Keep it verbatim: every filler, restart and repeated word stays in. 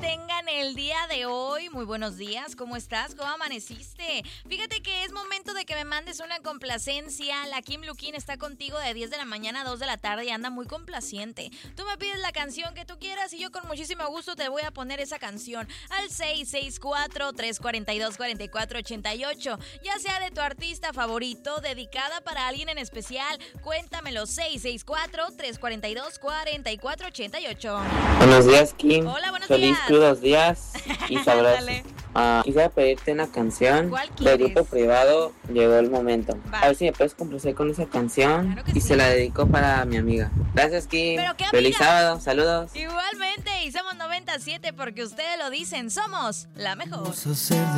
tengan el día de hoy. Muy buenos días, ¿cómo estás? ¿Cómo amaneciste? Fíjate que es momento de que me mandes una complacencia. La Kim Luquín está contigo de diez de la mañana a dos de la tarde y anda muy complaciente. Tú me pides la canción que tú quieras y yo con muchísimo gusto te voy a poner esa canción al seis seis cuatro, tres cuatro dos, cuatro cuatro ocho ocho. Ya sea de tu artista favorito, dedicada para alguien en especial, cuéntamelo. seis seis cuatro, tres cuatro dos, cuatro cuatro ocho ocho. Buenos días, Kim. Hola, buenos Feliz días. crudos días y sabrosos. Dale. Ah, quisiera pedirte una canción ¿Cuál de quieres? Grupo Privado, Llegó el Momento. Va. A ver si me puedes complacer con esa canción. Claro que y sí. se la dedico para mi amiga. Gracias, Kim. ¿Pero qué Feliz amiga? sábado, saludos. Igualmente, y somos noventa y siete porque ustedes lo dicen, somos la mejor.